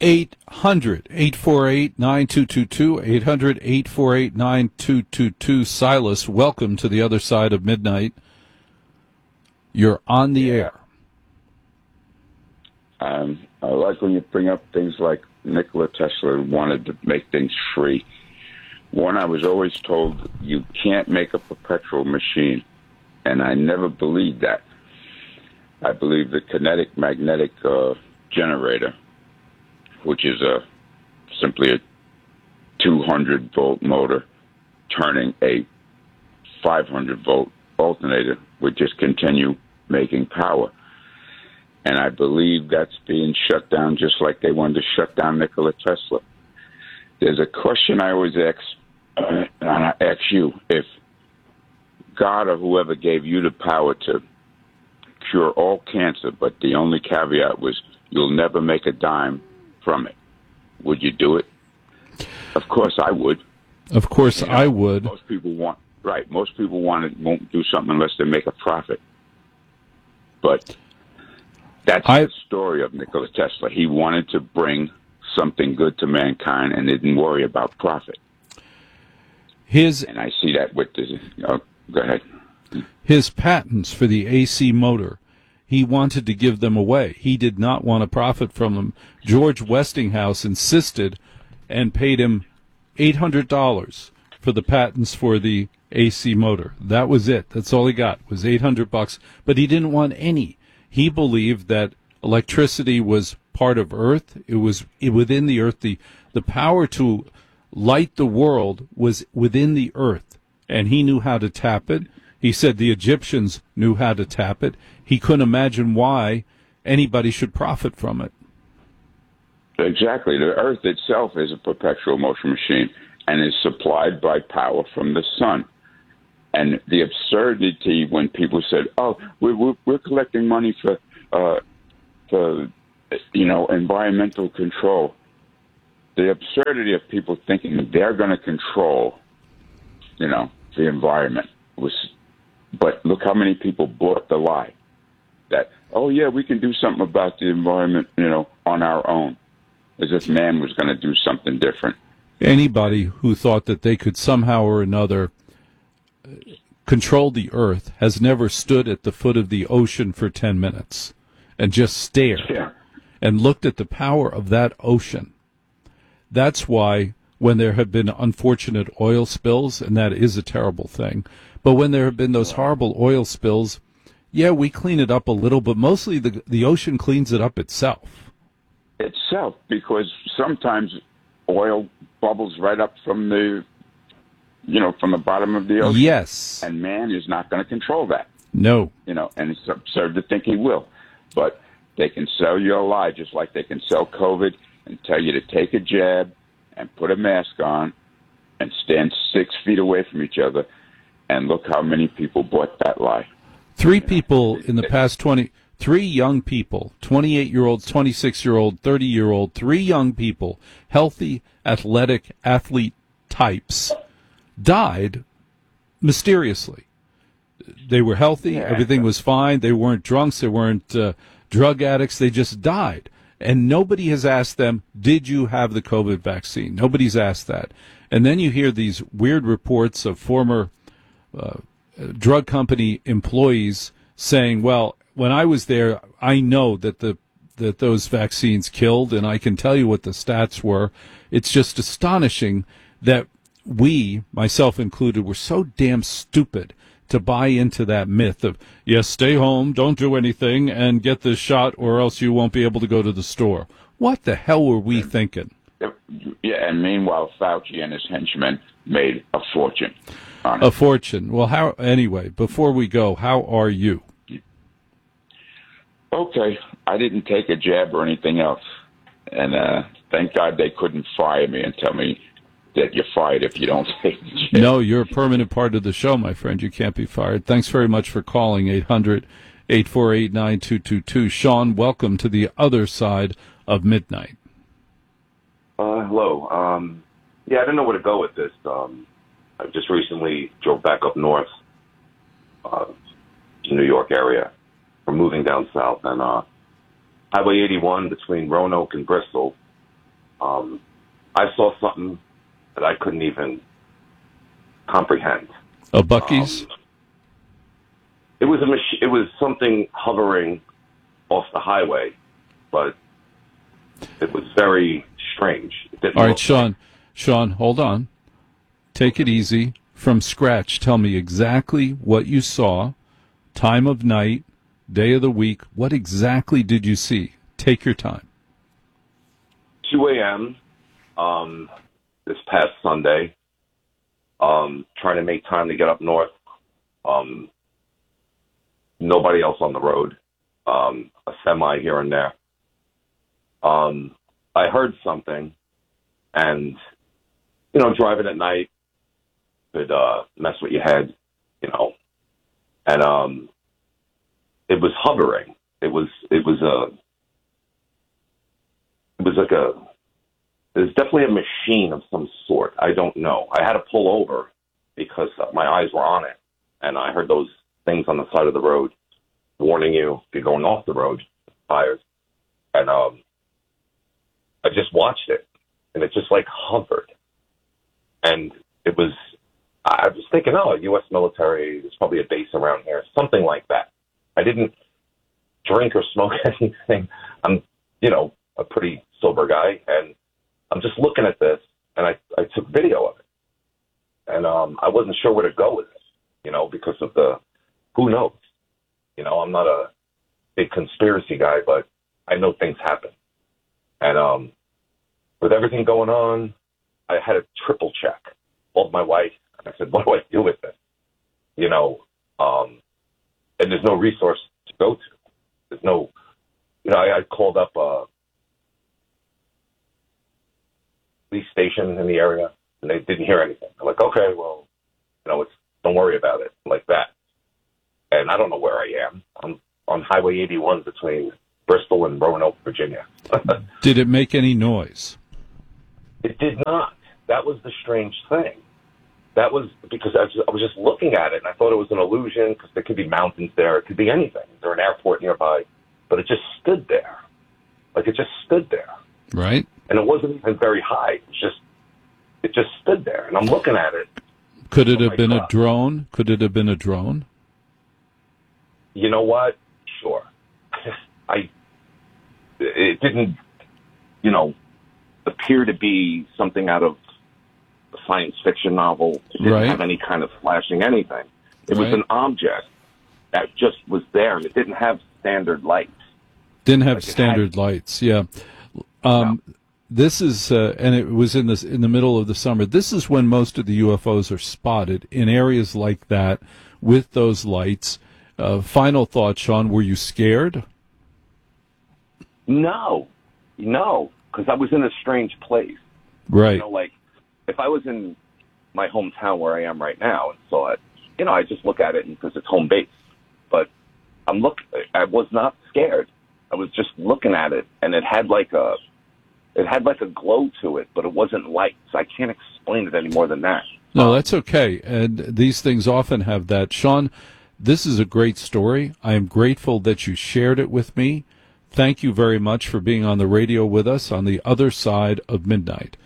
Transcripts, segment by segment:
800-848-9222, 800-848-9222. Silas, welcome to the other side of midnight. You're on the air. I like when you bring up things like Nikola Tesla wanted to make things free. One, I was always told you can't make a perpetual machine, and I never believed that. I believe the kinetic magnetic generator, which is simply a 200-volt motor turning a 500-volt alternator, would just continue making power. And I believe that's being shut down just like they wanted to shut down Nikola Tesla. There's a question I always ask, and I ask you, if God or whoever gave you the power to cure all cancer, but the only caveat was you'll never make a dime from it, would you do it? Of course I would. Of course I would. Most people won't do something unless they make a profit. But that's the story of Nikola Tesla. He wanted to bring something good to mankind and didn't worry about profit. And I see that with this. Go ahead. His patents for the AC motor, he wanted to give them away. He did not want to profit from them. George Westinghouse insisted and paid him $800 for the patents for the AC motor. That was it. That's all he got, was $800. But he didn't want any. He believed that electricity was part of Earth. It was within the Earth. The power to light the world was within the Earth, and he knew how to tap it. He said the Egyptians knew how to tap it. He couldn't imagine why anybody should profit from it. Exactly. The Earth itself is a perpetual motion machine and is supplied by power from the sun. And the absurdity when people said, "Oh, we're collecting money for environmental control," the absurdity of people thinking they're going to control, the environment was. But look how many people bought the lie that, oh yeah, we can do something about the environment, on our own, as if man was going to do something different. Anybody who thought that they could somehow or another control the Earth has never stood at the foot of the ocean for 10 minutes and just stared and looked at the power of that ocean. That's why when there have been unfortunate oil spills, and that is a terrible thing, but when there have been those horrible oil spills, yeah, we clean it up a little, but mostly the ocean cleans it up itself. Because sometimes oil bubbles right up from the bottom of the ocean. Yes. And man is not going to control that. No. And it's absurd to think he will. But they can sell you a lie just like they can sell COVID and tell you to take a jab and put a mask on and stand 6 feet away from each other. And look how many people bought that lie. Three young people, 28-year-olds, 26-year-old, 30-year-old, 3 young people, healthy, athletic, athlete types, died mysteriously. They were healthy. Everything was fine. They weren't drunks. They weren't drug addicts. They just died. And nobody has asked them, did you have the COVID vaccine? Nobody's asked that. And then you hear these weird reports of former drug company employees saying, well, when I was there, I know that those vaccines killed, and I can tell you what the stats were. It's just astonishing that we, myself included, were so damn stupid to buy into that myth of, yes, stay home, don't do anything, and get this shot, or else you won't be able to go to the store. What the hell were we thinking? Yeah, and meanwhile, Fauci and his henchmen made a fortune on it. A fortune. Well, anyway, before we go, how are you? Okay. I didn't take a jab or anything else. And thank God they couldn't fire me and tell me that you're fired if you don't take the jab. No, you're a permanent part of the show, my friend. You can't be fired. Thanks very much for calling, 800-848-9222. Sean, welcome to the other side of midnight. Hello. I didn't know where to go with this. I just recently drove back up north to New York area from moving down south. And Highway 81 between Roanoke and Bristol I saw something that I couldn't even comprehend. A Buc-ee's? It was it was something hovering off the highway, but it was very strange. It didn't All right, look Sean, hold on. Take it easy. From scratch, tell me exactly what you saw, time of night, day of the week. What exactly did you see? Take your time. 2 a.m. This past Sunday, trying to make time to get up north. Nobody else on the road. A semi here and there. I heard something, and driving at night could mess with your head, and it was hovering. It was definitely a machine of some sort. I don't know. I had to pull over because my eyes were on it, and I heard those things on the side of the road warning you if you're going off the road, tires. And I just watched it, and it just hovered. And I was thinking, U.S. military, there's probably a base around here, something like that. I didn't drink or smoke anything. I'm, a pretty sober guy, and I'm just looking at this, and I took video of it. And I wasn't sure where to go with it, because of who knows? I'm not a big conspiracy guy, but I know things happen. And with everything going on, I had to triple check. Called my wife, and I said, what do I do with this? And there's no resource to go to. There's no, I called up a police station in the area, and they didn't hear anything. I'm like, okay, well, don't worry about it, like that. And I don't know where I am. I'm on Highway 81 between Bristol and Roanoke, Virginia. Did it make any noise? It did not. That was the strange thing. That was because I was just looking at it, and I thought it was an illusion because there could be mountains there. It could be anything. There's an airport nearby. But it just stood there. It just stood there. Right. And it wasn't even very high. It just stood there. And I'm looking at it. Could it have been a drone? Could it have been a drone? You know what? Sure. It didn't, appear to be something out of a science fiction novel. It didn't have any kind of flashing anything. It was an object that just was there, and it didn't have standard lights. Didn't have standard lights, yeah. No. This is, and it was in the middle of the summer. This is when most of the UFOs are spotted in areas like that with those lights. Final thought, Sean, were you scared? No, because I was in a strange place. Right. If I was in my hometown where I am right now and saw it, I just look at it because it's home base. But I was not scared. I was just looking at it, and it had a glow to it, but it wasn't lights. I can't explain it any more than that. No, that's okay. And these things often have that. Sean, this is a great story. I am grateful that you shared it with me. Thank you very much for being on the radio with us on the other side of midnight.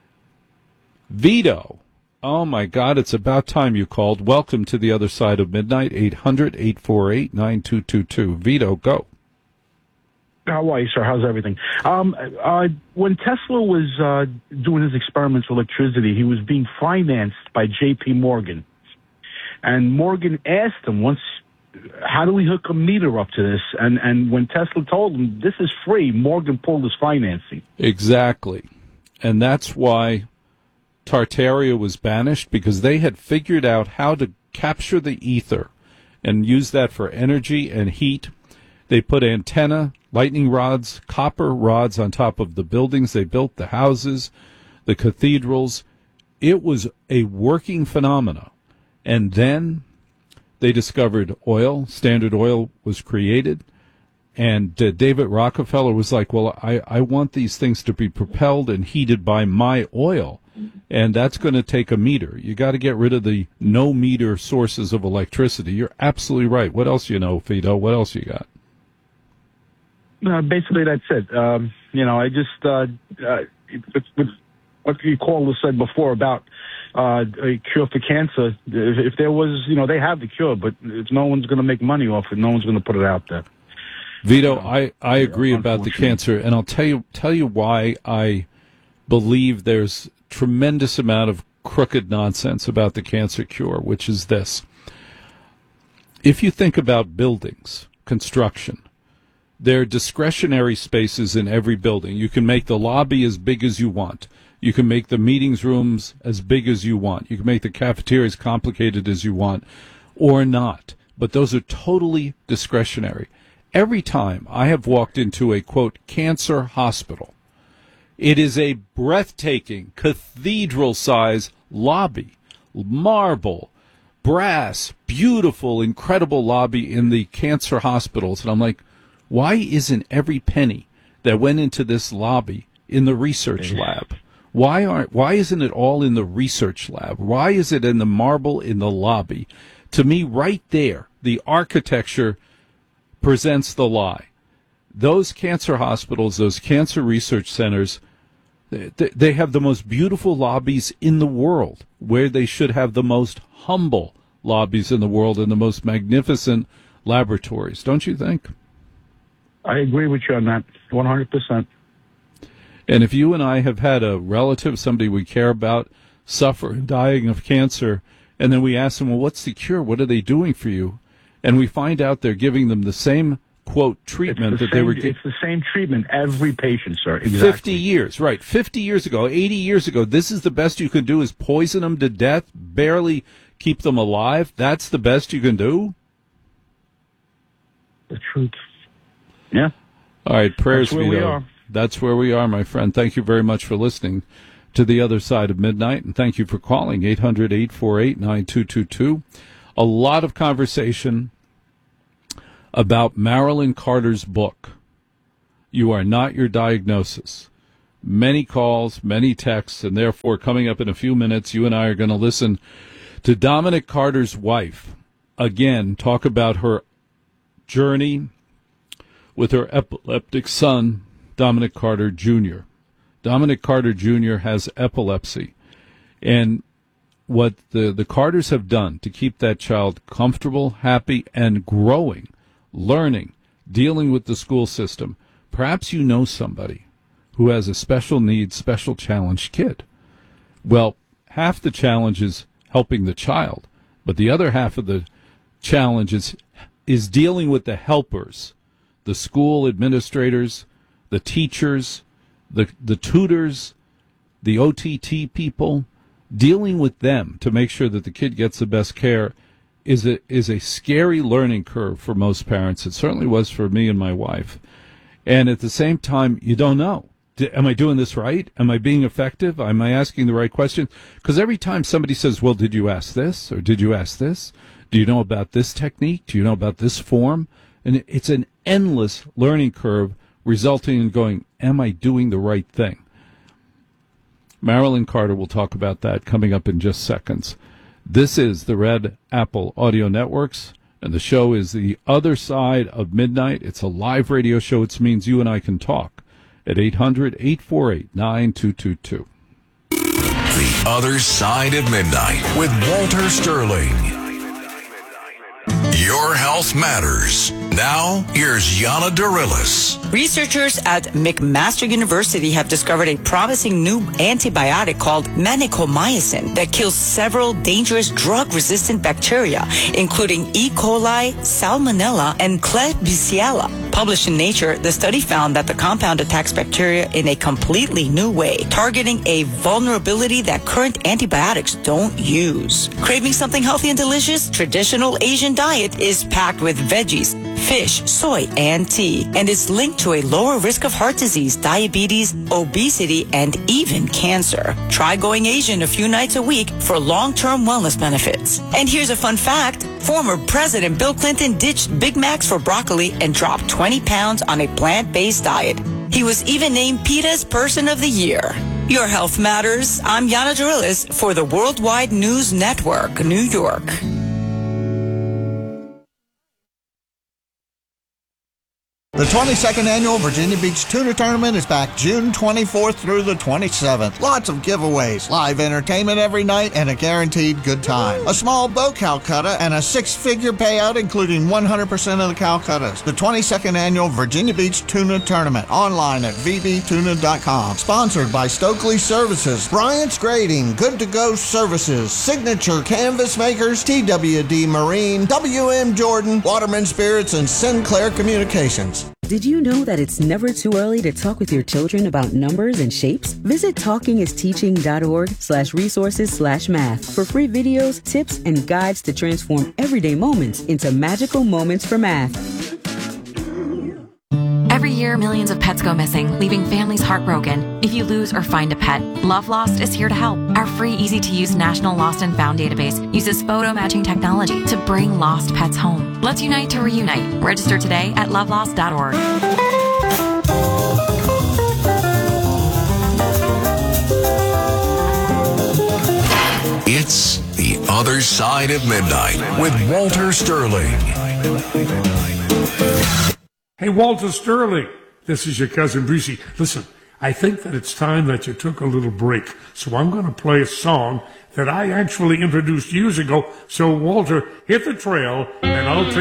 Vito, oh my God, it's about time you called. Welcome to the other side of midnight, 800-848-9222. Vito, go. How are you, sir? How's everything? When Tesla was doing his experiments with electricity, he was being financed by J.P. Morgan. And Morgan asked him once, how do we hook a meter up to this? And when Tesla told him, this is free, Morgan pulled his financing. Exactly. And that's why Tartaria was banished, because they had figured out how to capture the ether and use that for energy and heat. They put antenna, lightning rods, copper rods on top of the buildings. They built the houses, the cathedrals. It was a working phenomena. And then they discovered oil. Standard Oil was created. And David Rockefeller was like, well, I want these things to be propelled and heated by my oil. And that's going to take a meter. You got to get rid of the no meter sources of electricity. You're absolutely right. What else you know, Fido? What else you got? Basically, that's it. I just, with what you called said before about a cure for cancer. If there was, they have the cure, but if no one's going to make money off it, no one's going to put it out there. Vito, I agree about the cancer, and I'll tell you why I believe there's tremendous amount of crooked nonsense about the cancer cure, which is this. If you think about buildings, construction, there are discretionary spaces in every building. You can make the lobby as big as you want. You can make the meetings rooms as big as you want. You can make the cafeteria as complicated as you want or not. But those are totally discretionary. Every time I have walked into a, quote, cancer hospital, it is a breathtaking, cathedral-size lobby, marble, brass, beautiful, incredible lobby in the cancer hospitals. And I'm like, why isn't every penny that went into this lobby in the research lab? Why isn't it all in the research lab? Why is it in the marble in the lobby? To me, right there, the architecture presents the lie. Those cancer hospitals, those cancer research centers, they have the most beautiful lobbies in the world, where they should have the most humble lobbies in the world and the most magnificent laboratories. Don't you think? I agree with you on that, 100%. And if you and I have had a relative, somebody we care about, suffer and dying of cancer, and then we ask them, well, what's the cure? What are they doing for you? And we find out they're giving them the same, quote, treatment that they were getting. It's the same treatment, every patient, sir. Exactly. 50 years, right. 50 years ago, 80 years ago, this is the best you can do is poison them to death, barely keep them alive. That's the best you can do? The truth. Yeah. All right, prayers, That's where we are. That's where we are, my friend. Thank you very much for listening to The Other Side of Midnight, and thank you for calling 800-848-9222. A lot of conversation about Marilyn Carter's book, You Are Not Your Diagnosis. Many calls, many texts, and therefore, coming up in a few minutes, you and I are going to listen to Dominic Carter's wife, again, talk about her journey with her epileptic son, Dominic Carter Jr. Dominic Carter Jr. has epilepsy, and what the Carters have done to keep that child comfortable, happy, and growing, learning, dealing with the school system. Perhaps you know somebody who has a special needs, special challenged kid. Well, half the challenge is helping the child, but the other half of the challenge is dealing with the helpers, the school administrators, the teachers, the tutors, the OTT people. Dealing with them to make sure that the kid gets the best care is a scary learning curve for most parents. It certainly was for me and my wife. And at the same time, you don't know. Am I doing this right? Am I being effective? Am I asking the right question? Because every time somebody says, well, did you ask this? Or did you ask this? Do you know about this technique? Do you know about this form? And it's an endless learning curve resulting in going, am I doing the right thing? Marilyn Carter will talk about that coming up in just seconds. This is the Red Apple Audio Networks, and the show is The Other Side of Midnight. It's a live radio show, which means you and I can talk at 800-848-9222. The Other Side of Midnight with Walter Sterling. Your health matters. Now, here's Yana Darilis. Researchers at McMaster University have discovered a promising new antibiotic called vancomycin that kills several dangerous drug-resistant bacteria, including E. coli, Salmonella, and Klebsiella. Published in Nature, the study found that the compound attacks bacteria in a completely new way, targeting a vulnerability that current antibiotics don't use. Craving something healthy and delicious? Traditional Asian diet is packed with veggies, fish, soy, and tea, and is linked to a lower risk of heart disease, diabetes, obesity, and even cancer. Try going Asian a few nights a week for long-term wellness benefits. And here's a fun fact. Former President Bill Clinton ditched Big Macs for broccoli and dropped 20 pounds on a plant-based diet. He was even named PETA's Person of the Year. Your health matters. I'm Yana Darilis for the Worldwide News Network, New York. The 22nd Annual Virginia Beach Tuna Tournament is back June 24th through the 27th. Lots of giveaways, live entertainment every night, and a guaranteed good time. A small bow Calcutta and a 6-figure payout, including 100% of the Calcuttas. The 22nd Annual Virginia Beach Tuna Tournament, online at vbtuna.com. Sponsored by Stokely Services, Bryant's Grading, Good to Go Services, Signature Canvas Makers, TWD Marine, WM Jordan, Waterman Spirits, and Sinclair Communications. Did you know that it's never too early to talk with your children about numbers and shapes? Visit talkingisteaching.org/resources/math for free videos, tips, and guides to transform everyday moments into magical moments for math. Every year, millions of pets go missing, leaving families heartbroken. If you lose or find a pet, Love Lost is here to help. Our free, easy-to-use National Lost and Found database uses photo matching technology to bring lost pets home. Let's unite to reunite. Register today at lovelost.org. It's The Other Side of Midnight with Walter Sterling. Hey, Walter Sterling, this is your cousin Brucey. Listen, I think that it's time that you took a little break. So I'm going to play a song that I actually introduced years ago. So, Walter, hit the trail, and I'll take